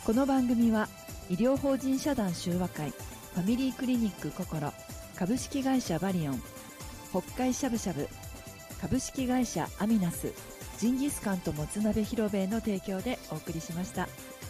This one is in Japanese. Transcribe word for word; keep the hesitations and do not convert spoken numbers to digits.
この番組は医療法人社団修和会、ファミリークリニックこころ、株式会社バリオン、北海しゃぶしゃぶ、株式会社アミナス、ジンギスカンともつ鍋広兵衛の提供でお送りしました。